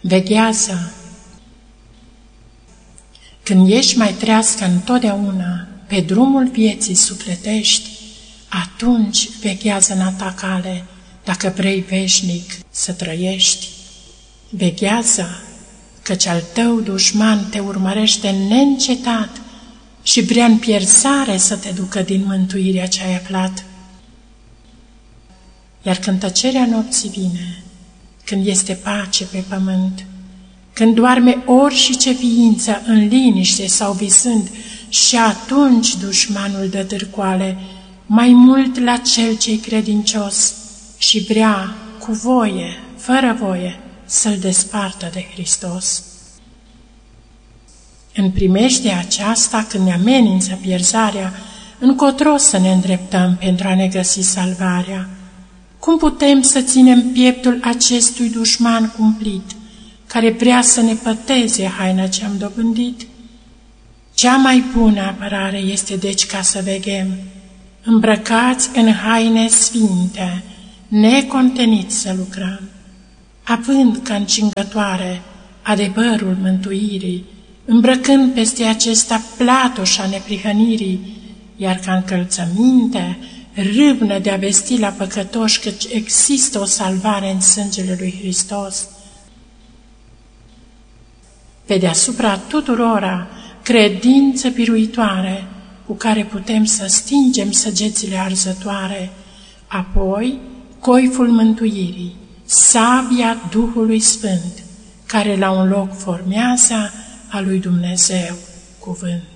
Veghează. Când ești mai trească întotdeauna pe drumul vieții sufletești, atunci veghează-n a ta cale, dacă vrei veșnic să trăiești. Veghează, căci al tău dușman te urmărește neîncetat și vrea în pierzare să te ducă din mântuirea ce ai aflat. Iar când tăcerea nopții vine, când este pace pe pământ, când doarme orice ființă în liniște sau visând, și atunci dușmanul dă târcoale mai mult la cel ce-i credincios și vrea, cu voie, fără voie, să-l despartă de Hristos. În primejdea aceasta, când ne amenință pierzarea, încotro să ne îndreptăm pentru a ne găsi salvarea? Cum putem să ținem pieptul acestui dușman cumplit, care vrea să ne păteze haina ce-am dobândit? Cea mai bună apărare este deci ca să veghem, îmbrăcați în haine sfinte, neconteniți să lucrăm, având ca încingătoare adevărul mântuirii, îmbrăcând peste acesta platoșa neprihănirii, iar ca încălțăminte, râvnă de a vesti la păcătoși că există o salvare în sângele lui Hristos. Pe deasupra tuturora, credință biruitoare, cu care putem să stingem săgețile arzătoare, apoi coiful mântuirii, sabia Duhului Sfânt, care la un loc formează a lui Dumnezeu cuvânt.